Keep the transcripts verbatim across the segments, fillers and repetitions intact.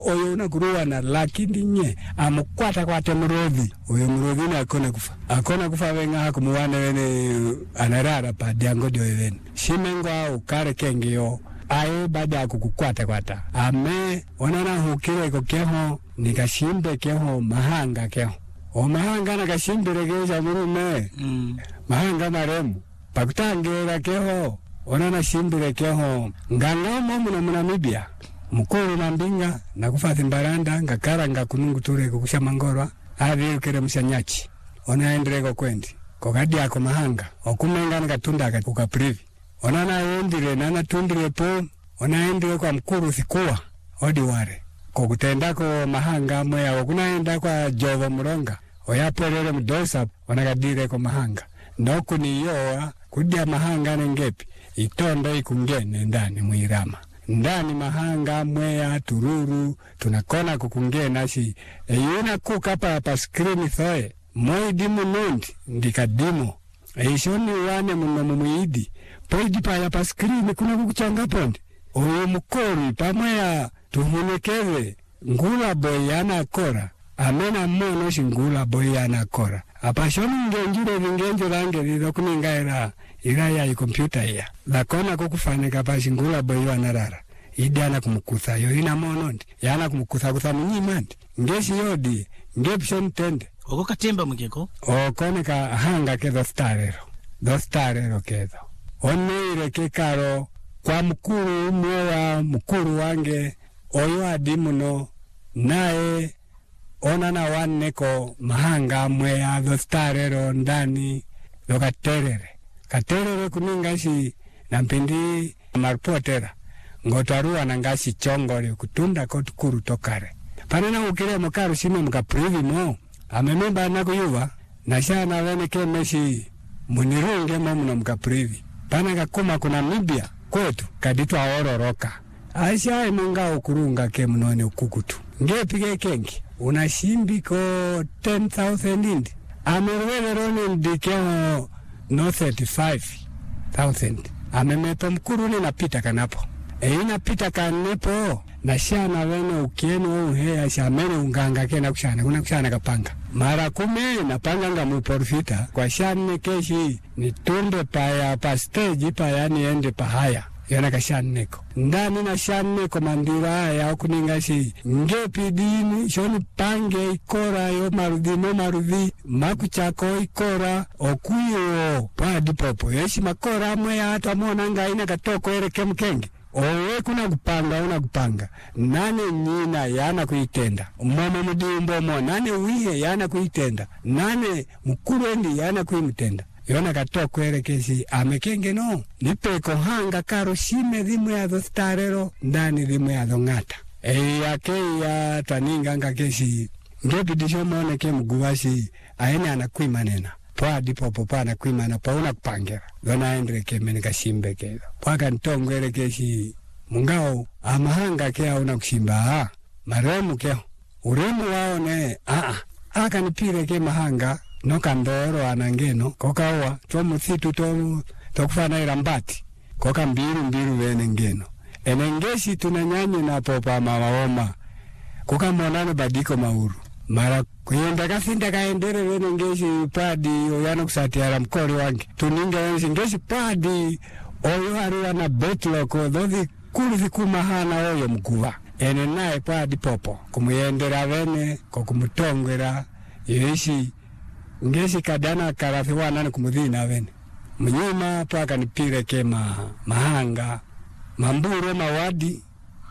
oyo unakuruwa na lakini nye amukwata kwate murodhi oyo murodhi na akona kufa akona kufa wenga haku muwane wene anarara pa diangodi oyo wene shimengwa ukare kengiyo ae bada ya kukukwata kwata ame onana hukire iko keho nikashimbe keho mahanga keho o mahanga na kashimbire keho shamurume mm. mahanga maremu pakutangira keho onana shimbire keho nganga momu na Munamibia mukuru na mbinga na kufathi mbaranda ngakara ngakununguture kukusha mangorwa avi ukere mshanyachi ona endrego kwendi kokadi yako mahanga okumenga ngatunda kukaprivi onana endire nana tundire po ona endire kwa mkuru sikuwa odi ware kokutendako mahanga moya wakunaenda kwa Jovo Muronga oyapelele mdosa onakadire kwa mahanga noku ni yoa kudia mahanga nengepi itondo ikungene ndani muirama ndani mahanga mweya tururu tunakona kukungena si eyuna kuka pa pa screen thoe moi dimu nondi ndikadimo eishoni wane muno mumuidi poidi pa ya pa screen kuna kukuchanga pondi oyo mukori pa mweya tuhunekeve ngula boy yana kora amena mono shingula boy yana kora apa shoni ngenjire vingenjo range lido kuningaira ira ya kompyuta ya lakona kukufaneka pa shingula boy yana rara idana kumukutha yo ina monondi yana kumukutha kutha munyimandi ngesi yodi ngepshon tende oko katemba mugeko okone ka hanga ke dostarero dostarero kedo onneire ke karo kwa mkuru mwewa mkuru wange oyo adimuno nae onana waneko mahanga mweya dostarero ndani lokaterere katerere kuninga si nampindi marpotera ngotarua na ngasi chongole kutunda kotukuru tokare panana ukire mkaru shime mkaprivi mo amememba nakuyuwa na shana wene kemeshi munirunge mamuno mkaprivi pana kakuma kuna Namibia kwetu kaditwa ororoka aisha munga ukurunga ke mnone ukukutu ngepige kengi unashimbiko ten thousand indi amerwele roni ndikeo no thirty-five thousand amemepa mkuru ni napita kanapo eina pita kanepo na shana wene ukienu uhe shamene unganga kena kushana kuna kushana kapanga mara kume na panga nga muporfita kwa shane keshi ni tunde pa ya pa stage pa ya ni ende pa haya yana kashaneko ndani na shaneko mandira ya okuninga si ngepi dini shoni pange ikora yo marudhi no marudhi makuchako ikora okuyo pa dipopo yeshi makora mwe hata mona nga ina katoko ere kemkenge owe kuna kupanga una kupanga nane nyina yana kuitenda mama mudimbo mo nane wihe yana kuitenda nane mkurendi yana kuimtenda yona katoko erekesi amekenge no nipeko hanga karo shime dhimu ya dostarero ndani dhimu ya dhongata eyi yake ya taninga nga kesi ngepi disho mwone ke mguwashi aene anakuimanena pwa dipo popa anakuimana pa una kupangera dhona endre ke menika shimbe kedo pwaka ntongo erekesi mungao amahanga kea una kushimba haa maremu keo uremu waone aa aka nipire ke mahanga noka ndoro anangeno koka owa tuwa muthitu to tokufana irambati koka mbiru mbiru wene ngeno enengeshi tunanyanyi na popa mawaoma koka monano badiko mauru mara kuyenda kafinda kaendere wene ngeshi padi oyano kusatiara mkori wangi tuninga wene ngeshi padi oyo haruwa na betloko dhovi kuru vikumahana oyo mkuwa ene nae padi popo kumuyendera wene kukumutongwera yishi ngesi kadana karafi wana kumudhina wene mnyuma paka nipire kema mahanga mamburo mawadi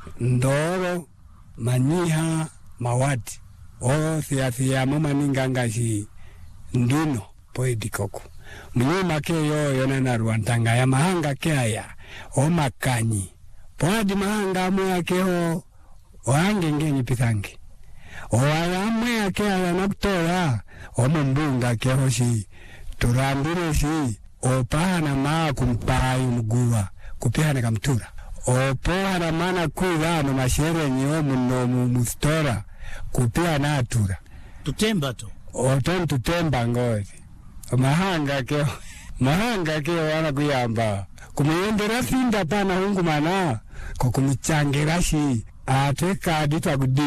ndoro manyiha mawadi o thia thia mama ningangashi nduno poidi koku mnyuma ke yo yona na ruantanga ya mahanga ke aya o makanyi poadi mahanga mwa ke ho oange ngenyi pithangi o aya mwa ke aya nakutola o mbunga ke hoshi turambire si o pana maa kumpayu mguwa kupihana kamtura o pohana mana kuwa no mashere nyo muno mustora kupihana atura tutemba to o ton tutemba ngozi mahanga ke mahanga ke wana kuyamba kumuyendera finda pana hungu mana ko kumichangira shi ateka ditwa gudi